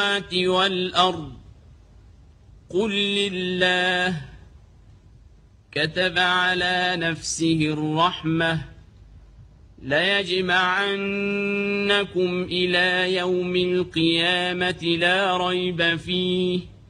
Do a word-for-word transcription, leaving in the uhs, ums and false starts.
والأرض قل لله كتب على نفسه الرحمة ليجمعنكم إلى يوم القيامة لا ريب فيه